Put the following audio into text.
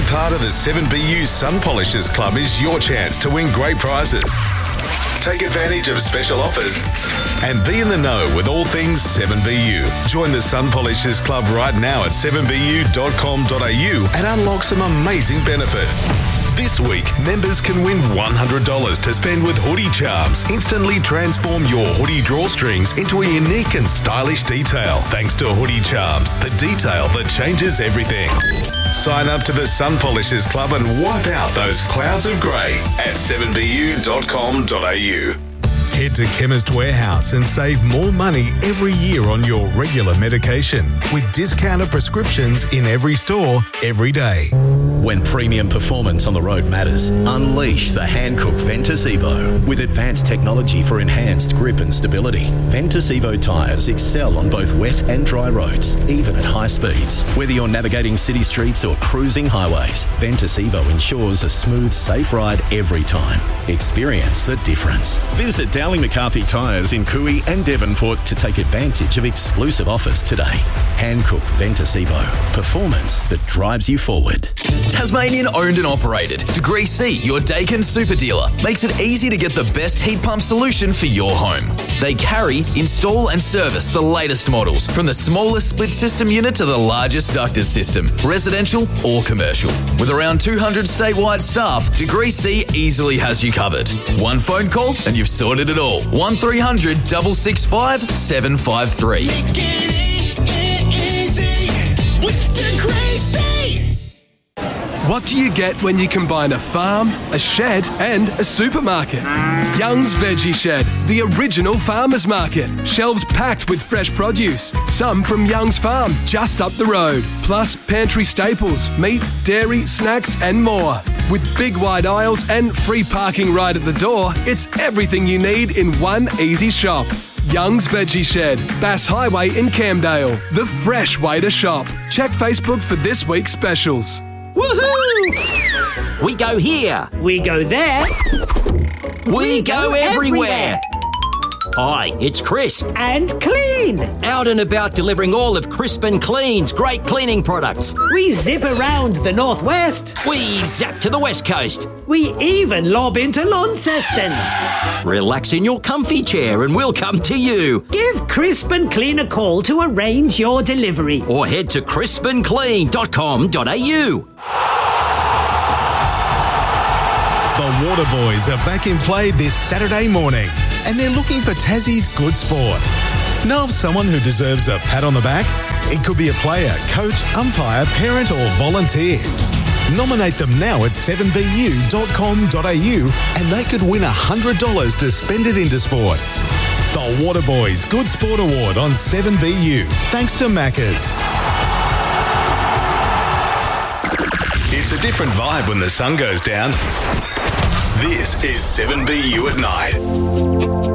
part of the 7BU Sun Polishers Club is your chance to win great prizes. Take advantage of special offers and be in the know with all things 7BU. Join the Sun Polishers Club right now at 7bu.com.au and unlock some amazing benefits. This week, members can win $100 to spend with Hoodie Charms. Instantly transform your hoodie drawstrings into a unique and stylish detail. Thanks to Hoodie Charms, the detail that changes everything. Sign up to the Sun Polishers Club and wipe out those clouds of grey at 7bu.com.au. Head to Chemist Warehouse and save more money every year on your regular medication with discounted prescriptions in every store, every day. When premium performance on the road matters, unleash the Hankook Ventus Evo. With advanced technology for enhanced grip and stability, Ventus Evo tyres excel on both wet and dry roads, even at high speeds. Whether you're navigating city streets or cruising highways, Ventus Evo ensures a smooth, safe ride every time. Experience the difference. Visit Dowling McCarthy Tyres in Cooey and Devonport to take advantage of exclusive offers today. Hankook Ventus Evo. Performance that drives you forward. Tasmanian owned and operated. Degree C, your Dakin super dealer, makes it easy to get the best heat pump solution for your home. They carry, install and service the latest models, from the smallest split system unit to the largest ducted system, residential or commercial. With around 200 statewide staff, Degree C easily has you covered. One phone call and you've sorted it all. 1300 665 753. Make it easy with Degree C. What do you get when you combine a farm, a shed and a supermarket? Young's Veggie Shed, the original farmer's market. Shelves packed with fresh produce, some from Young's Farm just up the road. Plus pantry staples, meat, dairy, snacks and more. With big wide aisles and free parking right at the door, it's everything you need in one easy shop. Young's Veggie Shed, Bass Highway in Camdale. The fresh way to shop. Check Facebook for this week's specials. Woohoo! We go here. We go there. We go everywhere. Hi, it's Crisp. And Clean. Out and about delivering all of Crisp and Clean's great cleaning products. We zip around the northwest. We zap to the west coast. We even lob into Launceston. Relax in your comfy chair and we'll come to you. Give Crisp and Clean a call to arrange your delivery. Or head to crispandclean.com.au. The Waterboys are back in play this Saturday morning and they're looking for Tassie's good sport. Know of someone who deserves a pat on the back? It could be a player, coach, umpire, parent or volunteer. Nominate them now at 7bu.com.au and they could win $100 to spend it into sport. The Waterboys Good Sport Award on 7BU, thanks to Macca's. It's a different vibe when the sun goes down. This is 7BU at night.